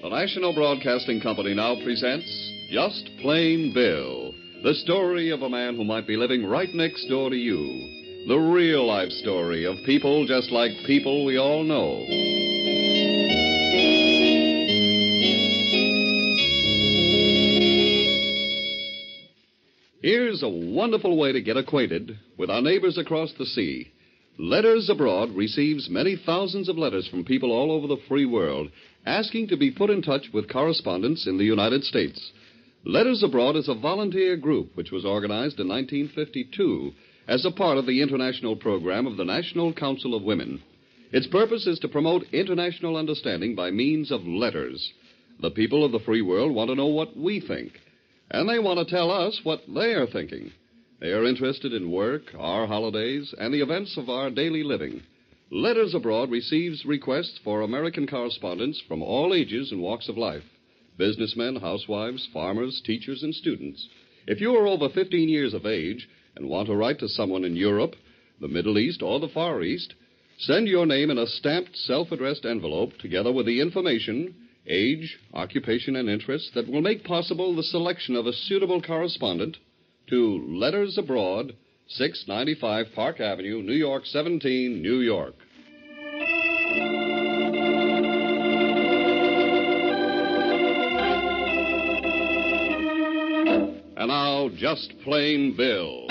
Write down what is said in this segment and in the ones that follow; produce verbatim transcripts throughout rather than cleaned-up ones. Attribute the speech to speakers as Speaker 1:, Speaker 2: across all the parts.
Speaker 1: The National Broadcasting Company now presents Just Plain Bill, the story of a man who might be living right next door to you. The real life story of people just like people we all know. Here's a wonderful way to get acquainted with our neighbors across the sea. Letters Abroad receives many thousands of letters from people all over the free world asking to be put in touch with correspondents in the United States. Letters Abroad is a volunteer group which was organized in nineteen fifty-two as a part of the international program of the National Council of Women. Its purpose is to promote international understanding by means of letters. The people of the free world want to know what we think, and they want to tell us what they are thinking. They are interested in work, our holidays, and the events of our daily living. Letters Abroad receives requests for American correspondents from all ages and walks of life. Businessmen, housewives, farmers, teachers, and students. If you are over fifteen years of age and want to write to someone in Europe, the Middle East, or the Far East, send your name in a stamped, self-addressed envelope together with the information, age, occupation, and interests that will make possible the selection of a suitable correspondent to Letters Abroad, six ninety-five Park Avenue, New York seventeen, New York. And now, Just Plain Bill.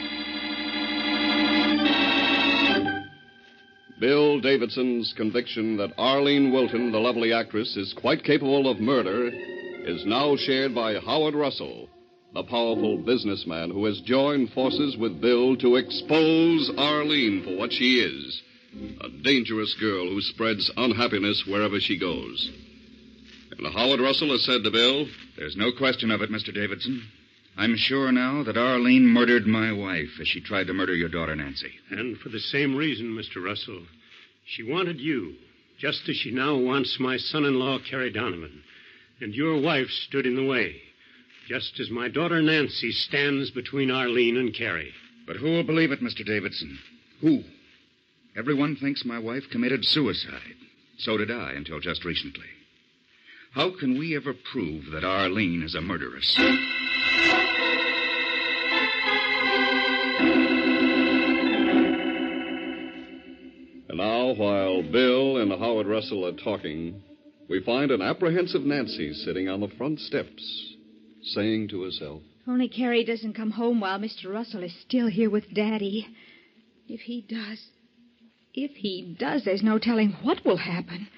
Speaker 1: Bill Davidson's conviction that Arlene Wilton, the lovely actress, is quite capable of murder is now shared by Howard Russell, the powerful businessman who has joined forces with Bill to expose Arlene for what she is, a dangerous girl who spreads unhappiness wherever she goes. And Howard Russell has said to Bill,
Speaker 2: "There's no question of it, Mister Davidson. I'm sure now that Arlene murdered my wife as she tried to murder your daughter, Nancy."
Speaker 3: And for the same reason, Mister Russell. She wanted you, just as she now wants my son-in-law, Carrie Donovan. And your wife stood in the way, just as my daughter Nancy stands between Arlene and Carrie.
Speaker 2: But who will believe it, Mister Davidson? Who? Everyone thinks my wife committed suicide. So did I until just recently. How can we ever prove that Arlene is a murderess?
Speaker 1: And now, while Bill and Howard Russell are talking, we find an apprehensive Nancy sitting on the front steps, saying to herself,
Speaker 4: "If only Carrie doesn't come home while Mister Russell is still here with Daddy. If he does, if he does, there's no telling what will happen.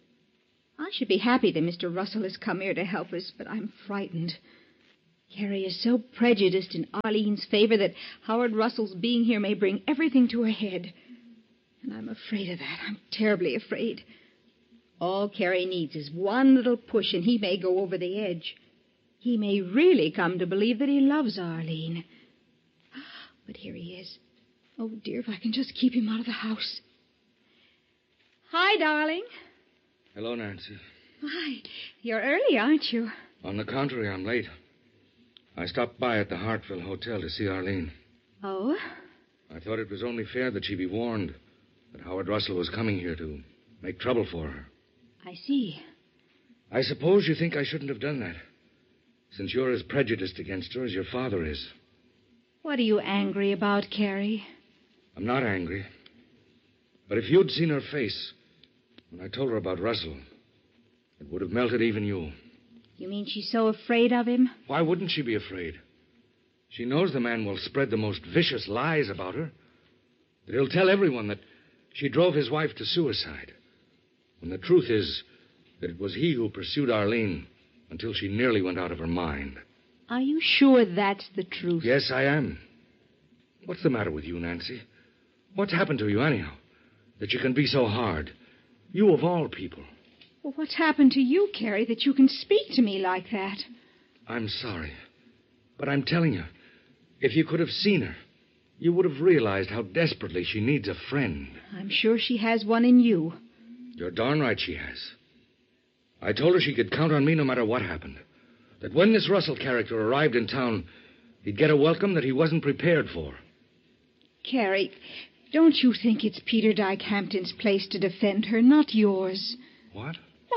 Speaker 4: I should be happy that Mister Russell has come here to help us, but I'm frightened. Carrie is so prejudiced in Arlene's favor that Howard Russell's being here may bring everything to a head. And I'm afraid of that. I'm terribly afraid. All Carrie needs is one little push, and he may go over the edge. He may really come to believe that he loves Arlene. But here he is. Oh, dear, if I can just keep him out of the house. Hi, darling.
Speaker 5: Hello, Nancy.
Speaker 4: Why, you're early, aren't you?
Speaker 5: On the contrary, I'm late. I stopped by at the Hartville Hotel to see Arlene.
Speaker 4: Oh?
Speaker 5: I thought it was only fair that she be warned that Howard Russell was coming here to make trouble for her.
Speaker 4: I see.
Speaker 5: I suppose you think I shouldn't have done that, since you're as prejudiced against her as your father is.
Speaker 4: What are you angry about, Carrie?
Speaker 5: I'm not angry. But if you'd seen her face when I told her about Russell, it would have melted even you.
Speaker 4: You mean she's so afraid of him?
Speaker 5: Why wouldn't she be afraid? She knows the man will spread the most vicious lies about her. That he'll tell everyone that she drove his wife to suicide, when the truth is that it was he who pursued Arlene until she nearly went out of her mind.
Speaker 4: Are you sure that's the truth?
Speaker 5: Yes, I am. What's the matter with you, Nancy? What's happened to you, anyhow, that you can be so hard? You of all people.
Speaker 4: Well, what's happened to you, Carrie, that you can speak to me like that?
Speaker 5: I'm sorry. But I'm telling you, if you could have seen her, you would have realized how desperately she needs a friend.
Speaker 4: I'm sure she has one in you.
Speaker 5: You're darn right she has. I told her she could count on me no matter what happened. That when this Russell character arrived in town, he'd get a welcome that he wasn't prepared for.
Speaker 4: Carrie, don't you think it's Peter Dyke Hampton's place to defend her, not yours?
Speaker 5: What?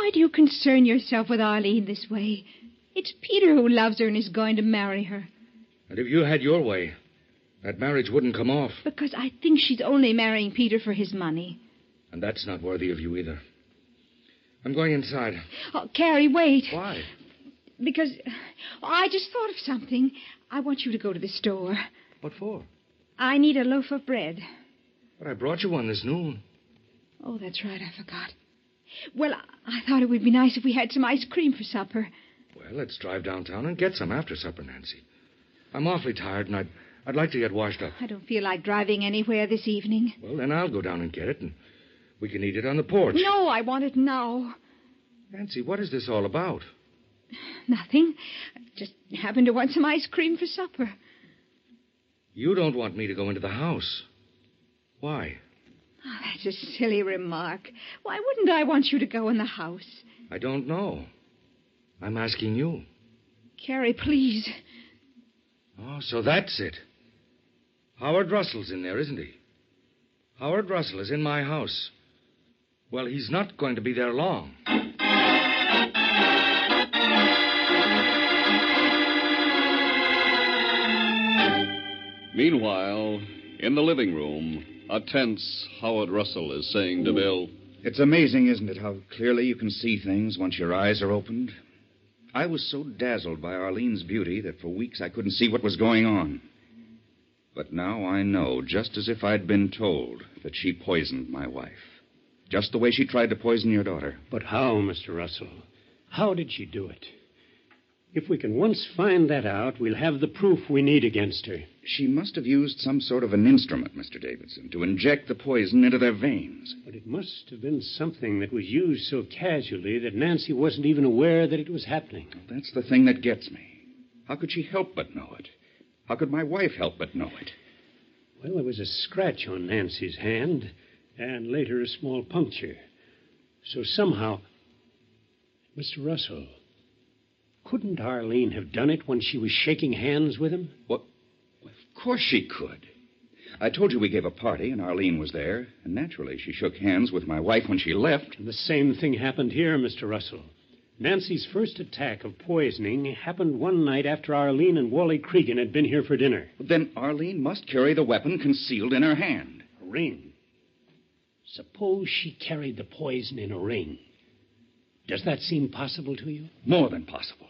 Speaker 4: Why do you concern yourself with Arlene this way? It's Peter who loves her and is going to marry her.
Speaker 5: And if you had your way, that marriage wouldn't come off.
Speaker 4: Because I think she's only marrying Peter for his money.
Speaker 5: And that's not worthy of you either. I'm going inside.
Speaker 4: Oh, Carrie, wait.
Speaker 5: Why?
Speaker 4: Because oh, I just thought of something. I want you to go to the store.
Speaker 5: What for?
Speaker 4: I need a loaf of bread.
Speaker 5: But I brought you one this noon.
Speaker 4: Oh, that's right, I forgot. Well, I thought it would be nice if we had some ice cream for supper.
Speaker 5: Well, let's drive downtown and get some after supper, Nancy. I'm awfully tired, and I'd, I'd like to get washed up.
Speaker 4: I don't feel like driving anywhere this evening.
Speaker 5: Well, then I'll go down and get it, and we can eat it on the porch.
Speaker 4: No, I want it now.
Speaker 5: Nancy, what is this all about?
Speaker 4: Nothing. I just happened to want some ice cream for supper.
Speaker 5: You don't want me to go into the house. Why?
Speaker 4: Oh, that's a silly remark. Why wouldn't I want you to go in the house?
Speaker 5: I don't know. I'm asking you.
Speaker 4: Carrie, please.
Speaker 5: Oh, so that's it. Howard Russell's in there, isn't he? Howard Russell is in my house. Well, he's not going to be there long.
Speaker 1: Meanwhile, in the living room, a tense Howard Russell is saying to Bill,
Speaker 2: It's amazing, isn't it, how clearly you can see things once your eyes are opened? I was so dazzled by Arlene's beauty that for weeks I couldn't see what was going on. But now I know, just as if I'd been told, that she poisoned my wife. Just the way she tried to poison your daughter.
Speaker 3: But how, Mister Russell? How did she do it? If we can once find that out, we'll have the proof we need against her.
Speaker 2: She must have used some sort of an instrument, Mister Davidson, to inject the poison into their veins.
Speaker 3: But it must have been something that was used so casually that Nancy wasn't even aware that it was happening.
Speaker 2: That's the thing that gets me. How could she help but know it? How could my wife help but know it?
Speaker 3: Well, there was a scratch on Nancy's hand, and later a small puncture. So somehow... Mister Russell, couldn't Arlene have done it when she was shaking hands with him?
Speaker 2: What? Well, of course she could. I told you we gave a party, and Arlene was there, and naturally she shook hands with my wife when she left.
Speaker 3: And the same thing happened here, Mister Russell. Nancy's first attack of poisoning happened one night after Arlene and Wally Cregan had been here for dinner.
Speaker 2: Then Arlene must carry the weapon concealed in her hand.
Speaker 3: A ring. Suppose she carried the poison in a ring. Does that seem possible to you?
Speaker 2: More than possible.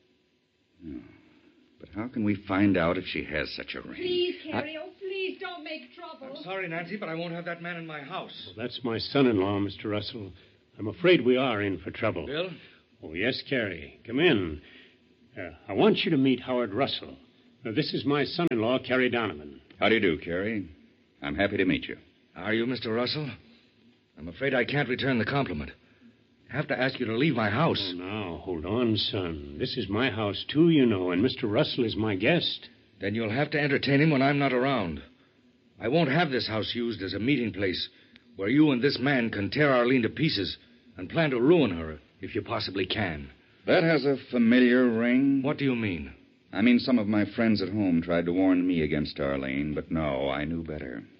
Speaker 2: No. But how can we find out if she has such a ring?
Speaker 4: Please, Carrie, I... oh, please don't make trouble.
Speaker 5: I'm sorry, Nancy, but I won't have that man in my house.
Speaker 3: Well, that's my son-in-law, Mister Russell. I'm afraid we are in for trouble.
Speaker 5: Bill?
Speaker 3: Oh, yes, Carrie. Come in. Uh, I want you to meet Howard Russell. Uh, this is my son-in-law, Carrie Donovan.
Speaker 2: How do you do, Carrie? I'm happy to meet you.
Speaker 5: Are you, Mister Russell? I'm afraid I can't return the compliment. I have to ask you to leave my house.
Speaker 3: Oh, now, hold on, son. This is my house, too, you know, and Mister Russell is my guest.
Speaker 5: Then you'll have to entertain him when I'm not around. I won't have this house used as a meeting place where you and this man can tear Arlene to pieces and plan to ruin her if you possibly can.
Speaker 2: That has a familiar ring.
Speaker 5: What do you mean?
Speaker 2: I mean, some of my friends at home tried to warn me against Arlene, but no, I knew better.